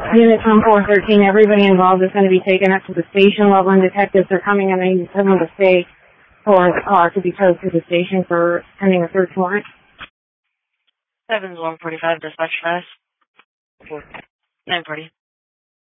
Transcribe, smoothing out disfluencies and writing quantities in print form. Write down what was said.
Unit from 413, everybody involved is going to be taken up to the station level, and detectives are coming, and I need someone to stay for the car to be towed to the station for pending a search warrant. 7-145, dispatch fast. 940.